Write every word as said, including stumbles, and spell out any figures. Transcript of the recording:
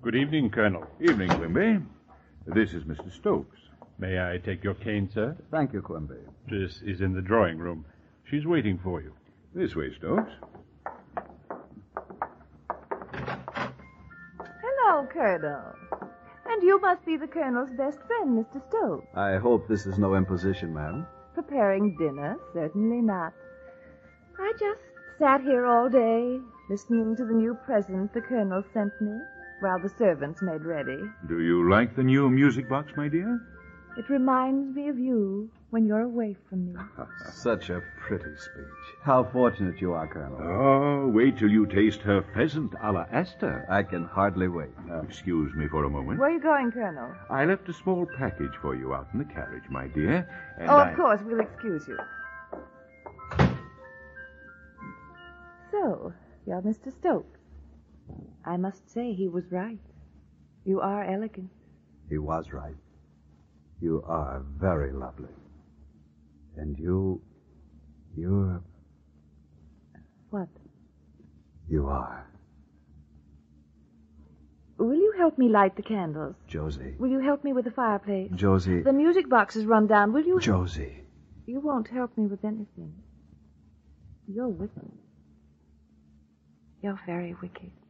Good evening, Colonel. Evening, Quimby. This is Mister Stokes. May I take your cane, sir? Thank you, Quimby. This is in the drawing room. She's waiting for you. This way, Stokes. Hello, Colonel. And you must be the Colonel's best friend, Mister Stokes. I hope this is no imposition, madam. Preparing dinner? Certainly not. I just sat here all day, listening to the new present the Colonel sent me, while the servants made ready. Do you like the new music box, my dear? It reminds me of you when you're away from me. Such a pretty speech. How fortunate you are, Colonel. Oh, wait till you taste her pheasant a la Esther. I can hardly wait. Uh, excuse me for a moment. Where are you going, Colonel? I left a small package for you out in the carriage, my dear. And oh, of I... course. We'll excuse you. So, you're Mister Stokes. I must say he was right. You are elegant. He was right. You are very lovely. And you... you're... What? You are. Will you help me light the candles? Josie. Will you help me with the fireplace? Josie. The music box is run down. Will you... Josie. You won't help me with anything. You're wicked. You're very wicked.